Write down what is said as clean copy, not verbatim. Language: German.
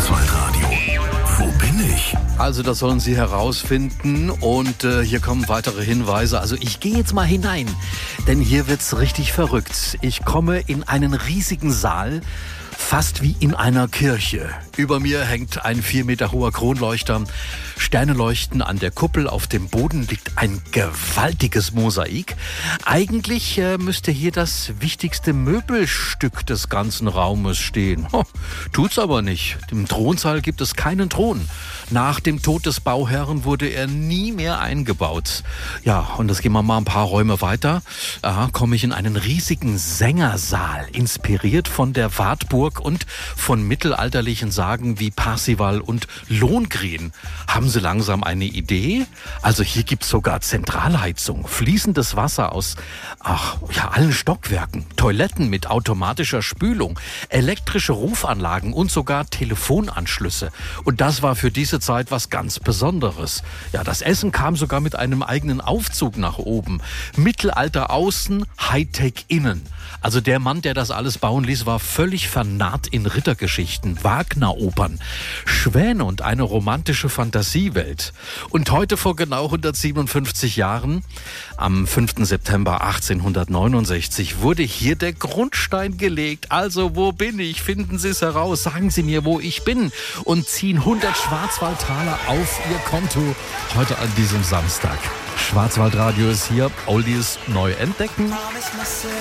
Schwarzwaldradio. Wo bin ich? Also das sollen Sie herausfinden und hier kommen weitere Hinweise. Also ich gehe jetzt mal hinein, denn hier wird's richtig verrückt. Ich komme in einen riesigen Saal, fast wie in einer Kirche. Über mir hängt ein 4 Meter hoher Kronleuchter. Sterne leuchten an der Kuppel. Auf dem Boden liegt ein gewaltiges Mosaik. Eigentlich müsste hier das wichtigste Möbelstück des ganzen Raumes stehen. Tut's aber nicht. Im Thronsaal gibt es keinen Thron. Nach dem Tod des Bauherren wurde er nie mehr eingebaut. Ja, und jetzt gehen wir mal ein paar Räume weiter. Komme ich in einen riesigen Sängersaal, inspiriert von der Wartburg und von mittelalterlichen Sagen wie Parzival und Lohengrin. Haben Sie langsam eine Idee? Also hier gibt's sogar Zentralheizung, fließendes Wasser aus allen Stockwerken, Toiletten mit automatischer Spülung, elektrische Rufanlagen und sogar Telefonanschlüsse. Und das war für diese Zeit was ganz Besonderes. Ja, das Essen kam sogar mit einem eigenen Aufzug nach oben. Mittelalter außen, Hightech innen. Also der Mann, der das alles bauen ließ, war völlig vernarrt in Rittergeschichten, Wagner-Opern, Schwäne und eine romantische Fantasiewelt. Und heute vor genau 157 Jahren, am 5. September 1869, wurde hier der Grundstein gelegt. Also wo bin ich? Finden Sie es heraus. Sagen Sie mir, wo ich bin. Und ziehen 100 Schwarzwaldtaler auf Ihr Konto heute an diesem Samstag. Schwarzwaldradio ist hier. Oldies neu entdecken.